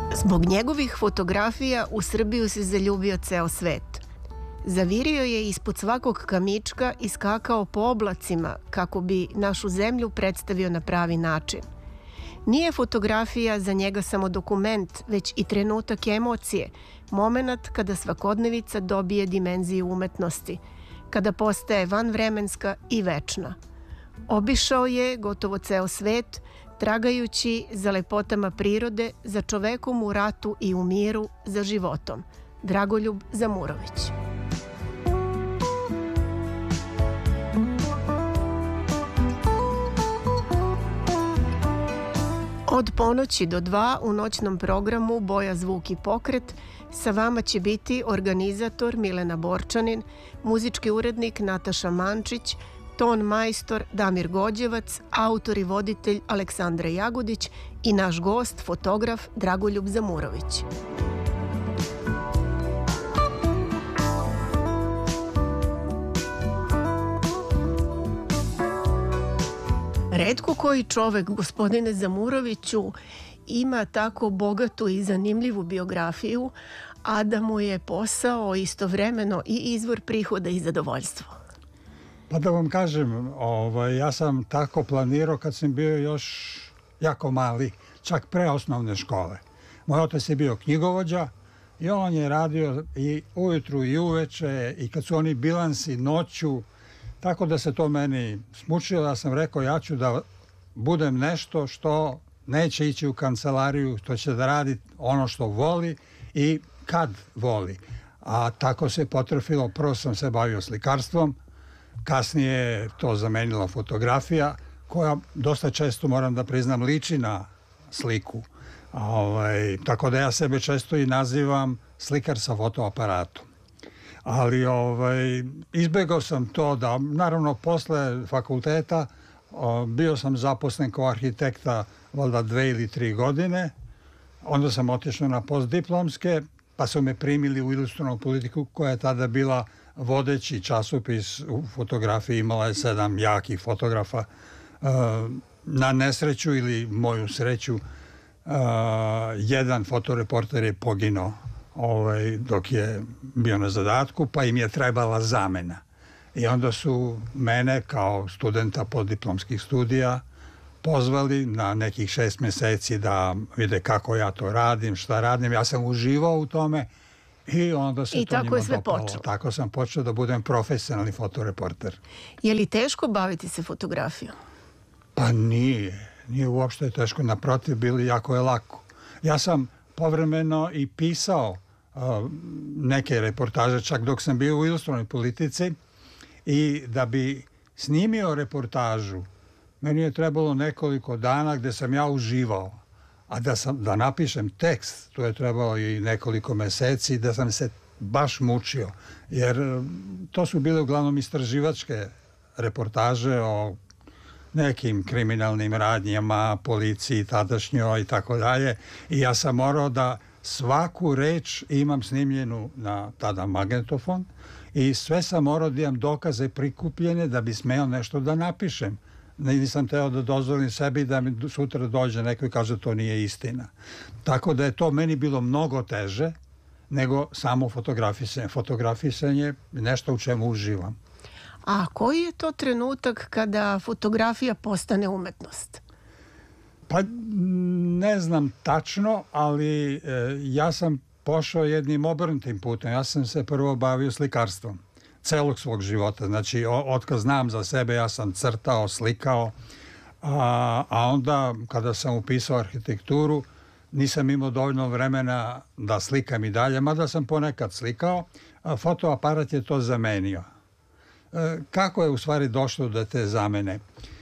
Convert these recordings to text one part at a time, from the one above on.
Zbog njegovih fotografija u Srbiju se zaljubio ceo svet. Zavirio je ispod svakog kamička i skakao po oblacima kako bi našu zemlju predstavio na pravi način. Nije fotografija za njega samo dokument, već i trenutak emocije, moment kada svakodnevica dobije dimenziju umetnosti, kada postaje vanvremenska i večna. Obišao je gotovo ceo svet, tragajući za lepotama prirode, za čovekom u ratu i u miru, za životom. Dragoljub Zamurović. Od ponoći do 2 u noćnom programu Boja, zvuk i pokret sa vama će biti organizator Milena Borčanin, muzički urednik Nataša Mančić, ton majstor Damir Gođevac, autor i voditelj Aleksandra Jagodić i naš gost, fotograf Dragoljub Zamurović. Retko koji čovek, gospodine Zamuroviću, ima tako bogatu i zanimljivu biografiju, a da mu je posao istovremeno i izvor prihoda i zadovoljstvo. Pa da vam kažem, ja sam tako planirao kad sam bio još jako mali, čak pre osnovne škole. Moj otac je bio knjigovođa i on je radio i ujutru i uveče i kad su oni bilansi noću, tako da se to meni smučilo. Ja sam rekao, ja ću da budem nešto što neće ići u kancelariju, što će da radi ono što voli i kad voli. A tako se potrefilo. Prvo sam se bavio slikarstvom, kasnije je to zamenila fotografija, koja dosta često, moram da priznam, liči na sliku. Tako da ja sebe često i nazivam slikar sa fotoaparatom. Ali izbegao sam to da, naravno, posle fakulteta bio sam zaposlen kao arhitekta valjda 2 ili 3 godine. Onda sam otišao na postdiplomske, pa su me primili u Ilustrovanom Politiku, koja je tada bila vodeći časopis u fotografiji. Imala je 7 jakih fotografa. Na nesreću ili moju sreću, jedan fotoreporter je poginuo dok je bio na zadatku, pa im je trebala zamena. I onda su mene kao studenta postdiplomskih studija pozvali na nekih 6 meseci da vide kako ja to radim, šta radim. Ja sam uživao u tome i onda se to njima dopalo. Tako sam počeo da budem profesionalni fotoreporter. Je li teško baviti se fotografijom? Pa nije. Nije uopšte teško. Naprotiv, bili jako je lako. Ja sam povremeno i pisao neke reportaže, čak dok sam bio u Ilustrovanoj Politici, i da bi snimio reportažu, meni je trebalo nekoliko dana gde sam ja uživao, a da napišem tekst, to je trebalo i nekoliko meseci, da sam se baš mučio, jer to su bile uglavnom istraživačke reportaže o nekim kriminalnim radnjama, policiji tadašnjoj i tako dalje, i ja sam morao da svaku reč imam snimljenu na tada magnetofon i sve sam morao da imam dokaze prikupljene da bi smeo nešto da napišem. Nisam teo da dozvolim sebi da mi sutra dođe neko i kaže to nije istina. Tako da je to meni bilo mnogo teže nego samo fotografisanje. Fotografisanje je nešto u čemu uživam. A koji je to trenutak kada fotografija postane umetnost? Pa ne znam tačno, ali ja sam pošao jednim obrnutim putem. Ja sam se prvo bavio slikarstvom celog svog života. Znači, otkad znam za sebe, ja sam crtao, slikao, a onda kada sam upisao arhitekturu, nisam imao dovoljno vremena da slikam i dalje, mada sam ponekad slikao, a fotoaparat je to zamenio. Kako je u stvari došlo do te zamene?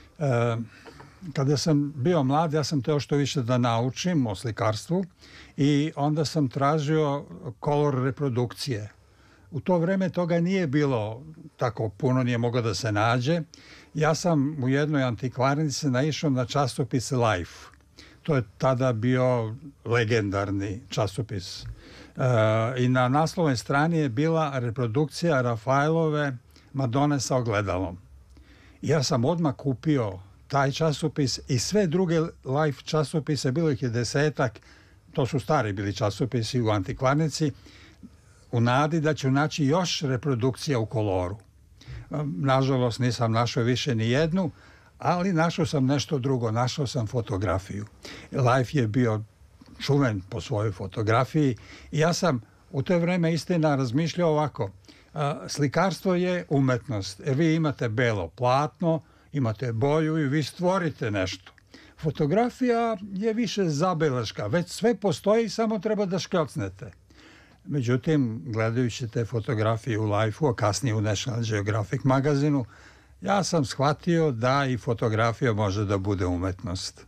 Kada sam bio mlad, ja sam teo što više da naučim o slikarstvu i onda sam tražio kolor reprodukcije. U to vreme toga nije bilo tako puno, nije moglo da se nađe. Ja sam u jednoj antikvarnici naišao na časopis Life. To je tada bio legendarni časopis. I na naslovnoj strani je bila reprodukcija Rafaelove Madone sa ogledalom. Ja sam odmah kupio taj časopis i sve druge Life časopise, bilo ih je 10-ak, to su stari bili časopisi u Antikvarnici, u nadi da ću naći još reprodukcija u koloru. Nažalost, nisam našao više ni jednu, ali našao sam nešto drugo, našao sam fotografiju. Life je bio čuven po svojoj fotografiji i ja sam u to vreme istina razmišljao ovako. Slikarstvo je umetnost. Vi imate belo platno, imate boju i vi stvorite nešto. Fotografija je više zabeleška. Već sve postoji, samo treba da škocnete. Međutim, gledajući te fotografije u Life-u, a kasnije u National Geographic magazinu, ja sam shvatio da i fotografija može da bude umetnost.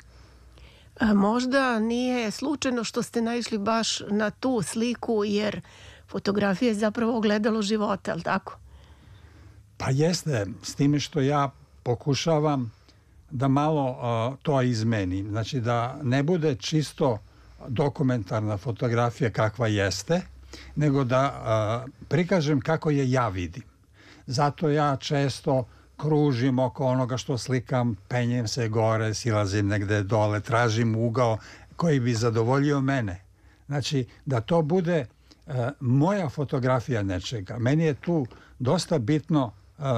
Možda nije slučajno što ste naišli baš na tu sliku, jer fotografija je zapravo ogledalo života, ali tako? Pa jeste, s time što ja pokušavam da malo to izmenim. Znači da ne bude čisto dokumentarna fotografija kakva jeste, nego da prikažem kako je ja vidim. Zato ja često kružim oko onoga što slikam, penjem se gore, silazim negde dole, tražim ugao koji bi zadovoljio mene. Znači da to bude moja fotografija nečega. Meni je tu dosta bitno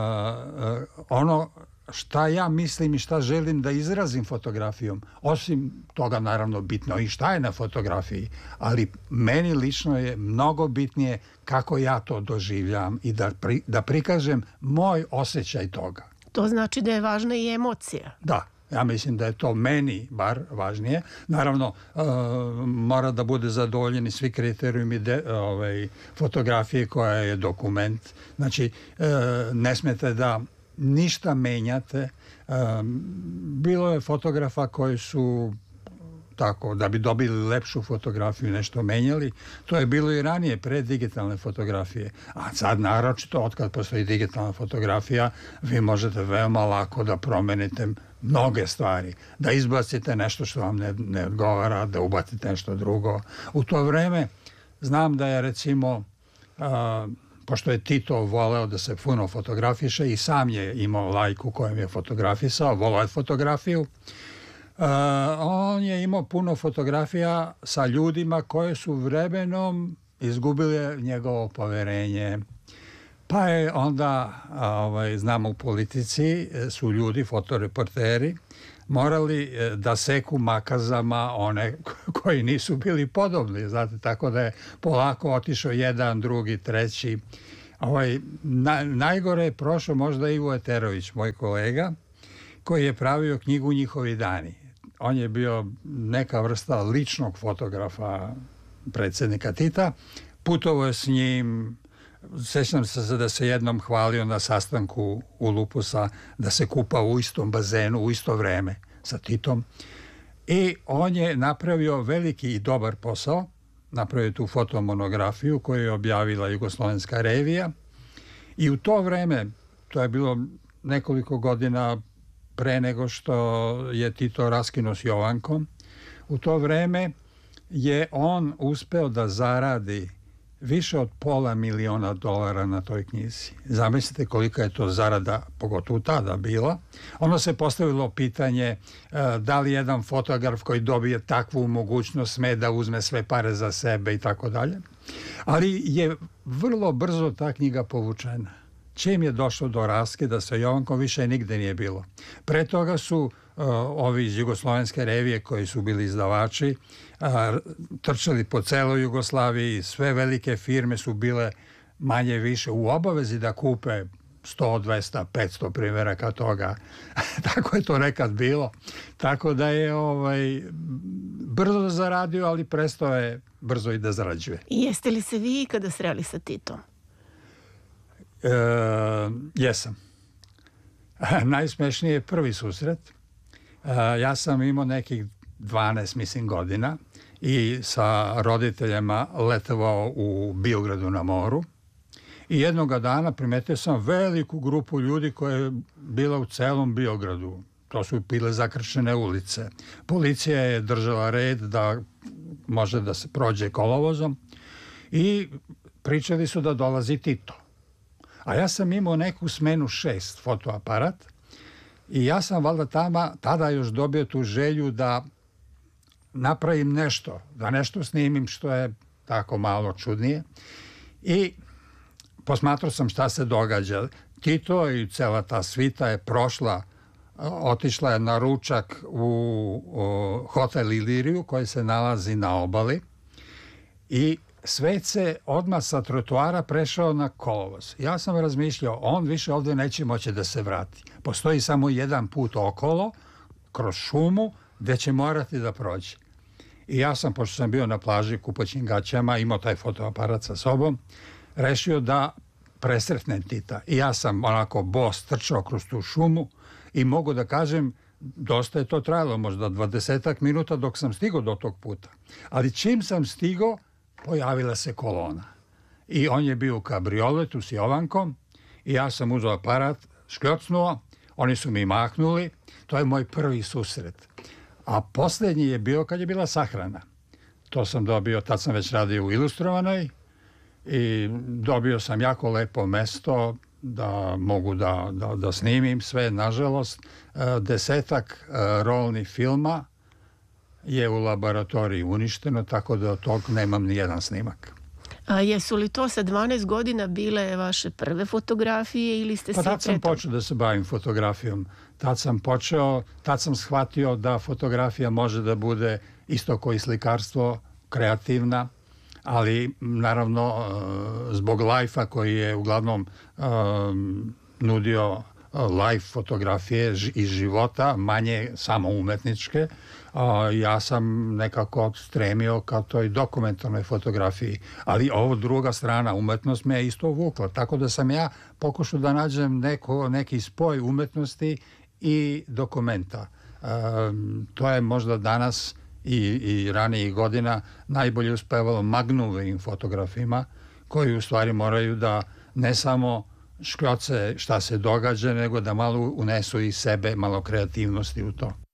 ono šta ja mislim i šta želim da izrazim fotografijom. Osim toga, naravno, bitno i šta je na fotografiji, ali meni lično je mnogo bitnije kako ja to doživljam i da prikažem moj osjećaj toga. To znači da je važna i emocija. Da, ja mislim da je to meni bar važnije. Naravno, mora da bude zadovoljeni svi kriterijumi fotografije koja je dokument. Znači, ne smete da ništa menjate. Bilo je fotografa koji su tako, da bi dobili lepšu fotografiju, nešto menjali. To je bilo i ranije, pre digitalne fotografije. A sad, naročito, otkad postoji digitalna fotografija, vi možete veoma lako da promenite mnoge stvari. Da izbacite nešto što vam ne odgovara, da ubacite nešto drugo. U to vreme znam da je, recimo, pošto je Tito voleo da se puno fotografiše i sam je imao lajku kojem je fotografisao, volao je fotografiju, on je imao puno fotografija sa ljudima koje su vremenom izgubile njegovo poverenje. Pa je onda, znamo u politici, su ljudi, fotoreporteri, morali da seku makazama one koji nisu bili podobni. Znate, tako da je polako otišao jedan, drugi, treći. Najgore je prošao možda Ivo Eterović, moj kolega, koji je pravio knjigu Njihovi dani. On je bio neka vrsta ličnog fotografa predsjednika Tita. Putovao je s njim. Sjećam se da se jednom hvalio na sastanku u Lupusa da se kupao u istom bazenu u isto vreme sa Titom. I on je napravio veliki i dobar posao. Napravio tu fotomonografiju koju je objavila Jugoslovenska revija. I u to vreme, to je bilo nekoliko godina pre nego što je Tito raskinuo s Jovankom, u to vreme je on uspeo da zaradi više od $500.000 na toj knjizi. Zamislite kolika je to zarada, pogotovo tada bila. Ono se postavilo pitanje da li jedan fotograf koji dobije takvu mogućnost sme da uzme sve pare za sebe i tako dalje. Ali je vrlo brzo ta knjiga povučena. Čim je došlo do raskida sa Jovankom, više nigde nije bilo. Pre toga su ovi iz Jugoslovenske revije koji su bili izdavači trčali po celoj Jugoslaviji, sve velike firme su bile manje više u obavezi da kupe 100, 200, 500 primjeraka toga. Tako je to nekad bilo. Tako da je brzo zaradio, ali prestao je brzo i da zarađuje. I jeste li se vi ikada sreli sa Titom? Jesam. Najsmešnije je prvi susret. Ja sam imao nekih 12, godina i sa roditeljima letovao u Biogradu na moru. I jednoga dana primetio sam veliku grupu ljudi koja je bila u celom Biogradu. To su bile zakrčene ulice. Policija je držala red da može da se prođe kolovozom i pričali su da dolazi Tito. A ja sam imao neku smenu 6 fotoaparat i ja sam valjda tada još dobio tu želju da napravim nešto, da nešto snimim što je tako malo čudnije. I posmatrao sam šta se događa. Tito i cela ta svita je prošla, otišla je na ručak u hotel Iliriju koji se nalazi na obali i svet se odmah sa trotoara prešao na kolovoz. Ja sam razmišljao, on više ovdje neće moći da se vrati. Postoji samo jedan put okolo, kroz šumu, gde će morati da prođe. I ja sam, pošto sam bio na plaži kupaćim gaćama, imao taj fotoaparat sa sobom, rešio da presretnem Tita. I ja sam onako bos trčao kroz tu šumu i mogu da kažem, dosta je to trajalo, možda 20 minuta dok sam stigao do tog puta. Ali čim sam stigao, pojavila se kolona. I on je bio u kabrioletu s Jovankom i ja sam uzeo aparat, škljocnuo, oni su mi mahnuli, to je moj prvi susret. A posljednji je bio kad je bila sahrana. To sam dobio, tad sam već radio u Ilustrovanoj i dobio sam jako lepo mesto da mogu da snimim sve. Nažalost, 10 rolnih filma je u laboratoriji uništeno, tako da od tog nemam ni jedan snimak. A jesu li to sa 12 godina bile vaše prve fotografije ili ste Pa tad sam počeo da se bavim fotografijom. Tad sam shvatio da fotografija može da bude isto kao i slikarstvo, kreativna, ali naravno zbog Life-a koji je uglavnom nudio live fotografije iz života, manje samo umetničke, ja sam nekako stremio ka toj dokumentarnoj fotografiji. Ali ovo druga strana, umetnost me je isto uvukla, tako da sam ja pokušao da nađem neki spoj umetnosti i dokumenta. To je možda danas i ranijih godina najbolje uspevalo Magnovim fotografima, koji u stvari moraju da ne samo škljoce šta se događa, nego da malo unesu i sebe, malo kreativnosti u to.